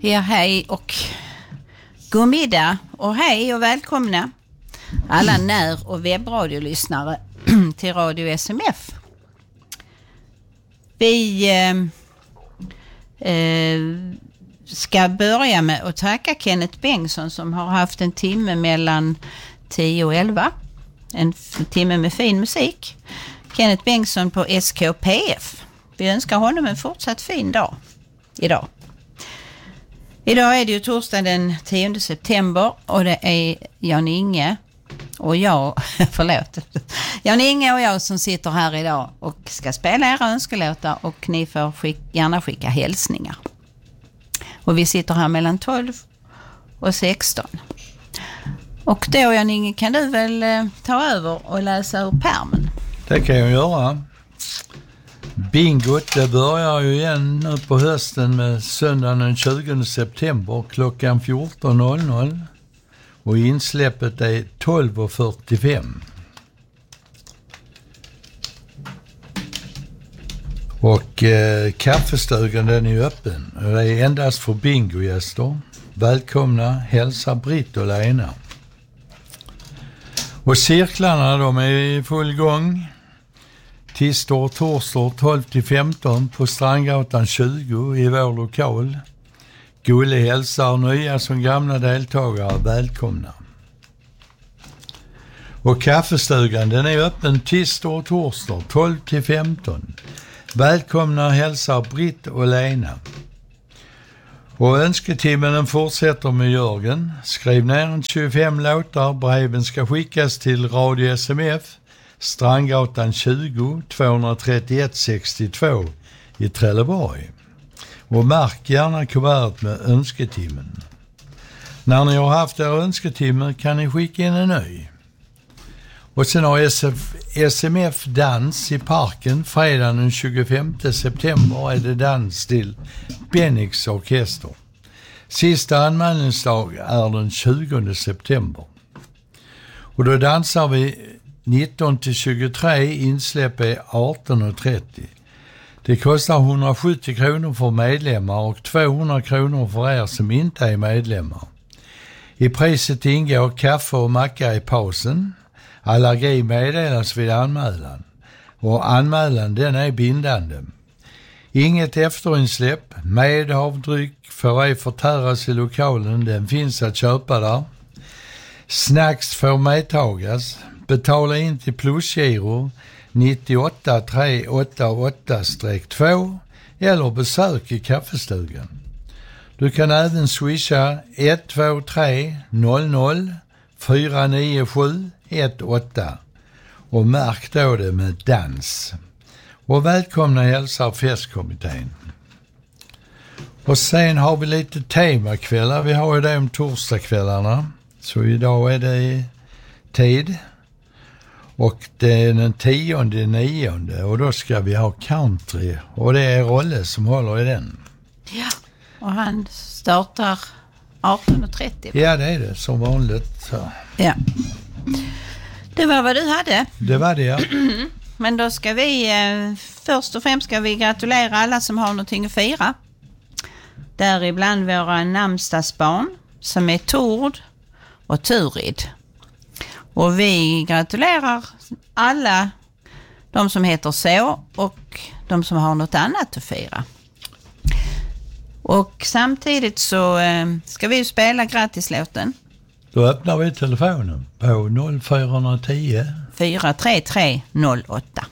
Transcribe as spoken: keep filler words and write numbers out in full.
Ja, hej och god middag och hej och välkomna alla när- och webbradiolyssnare till Radio S M F. Vi eh, eh, ska börja med att tacka Kenneth Bengtsson som har haft en timme mellan tio och elva. En f- timme med fin musik. Kenneth Bengtsson på S K P F. Vi önskar honom en fortsatt fin dag idag. Idag är det ju torsdag den tionde september och det är Jan Inge och jag, förlåt, Jan Inge och jag som sitter här idag och ska spela era önskelåtar och ni får skick, gärna skicka hälsningar. Och vi sitter här mellan tolv och sexton. Och då, Jan Inge, kan du väl eh, ta över och läsa ur pärmen? Det kan jag göra. Bingot, det börjar ju igen nu på hösten med söndagen den tjugonde september klockan fjorton noll noll och insläppet är tolv fyrtiofem. Och eh, kaffestugan den är öppen. Det är endast för bingogäster. Välkomna, hälsa Britt och Lena. Och cirklarna de är i full gång. Tisdag och torsdag tolv till femton på Strandgatan tjugo i vår lokal. Gulle hälsar nya som gamla deltagare välkomna. Och kaffestugan den är öppen tisdag och torsdag tolv till femton. Välkomna hälsar Britt och Lena. Och önsketimmen den fortsätter med Jörgen. Skriv ner en tjugofem låtar. Breven ska skickas till Radio S M F. Strandgatan tjugo tvåhundratrettioett sextiotvå i Trelleborg. Och märk gärna kuvertet med önsketimmen. När ni har haft er önsketimme kan ni skicka in en ny. Och sen har S M F dans i parken fredagen den tjugofemte september är det dans till Bennix orkester. Sista anmälningsdag är den tjugonde september. Och då dansar vi nitton till tjugotre, insläpp är arton trettio. Det kostar hundrasjuttio kronor för medlemmar och tvåhundra kronor för er som inte är medlemmar. I priset ingår kaffe och macka i pausen. Allergi meddelas vid anmälan. Och anmälan den är bindande. Inget efterinsläpp, medhavdryck får ej förtäras i lokalen, den finns att köpa där. Snacks får medtagas. Betala in till plusgiro nittioåtta tre åtta åtta två eller besök i kaffestugan. Du kan även swisha ett två tre noll noll fyra nio sju ett åtta och märk då det med dans. Och välkomna hälsar festkommittén. Och sen har vi lite temakvällar. Vi har ju det om torsdagskvällarna. Så idag är det tid. Och det är den tionde nionde och då ska vi ha country. Och det är Rolle som håller i den. Ja, och han startar arton trettio. Ja, det är det som vanligt. Så. Ja. Det var vad du hade. Det var det, ja. Men då ska vi, eh, först och främst ska vi gratulera alla som har någonting att fira. Däribland våra namnsdagsbarn som är Tord och Turid. Och vi gratulerar alla de som heter så och de som har något annat att fira. Och samtidigt så eh, ska vi ju spela gratislåten. Då öppnar vi telefonen på noll fyra ett noll fyra tre tre noll åtta.